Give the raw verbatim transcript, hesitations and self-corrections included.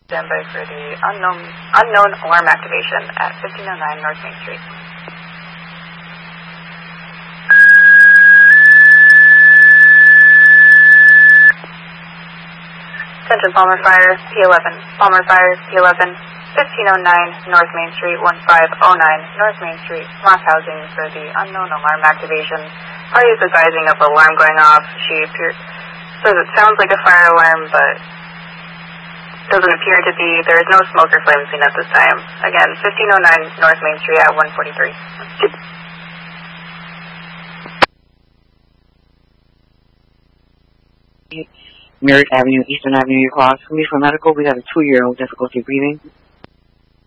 Stand by for the unknown unknown alarm activation at fifteen oh nine North Main Street. Attention Palmer Fire, P eleven. Palmer Fire, P eleven. fifteen oh nine North Main Street, fifteen oh nine North Main Street. Block housing for the unknown alarm activation. Party is advising of alarm going off. She appears, says it sounds like a fire alarm, but doesn't appear to be. There is no smoke or flame seen at this time. Again, fifteen oh nine North Main Street at one forty-three. Merritt Avenue, Eastern Avenue, across. For medical, we have a two-year-old difficulty breathing.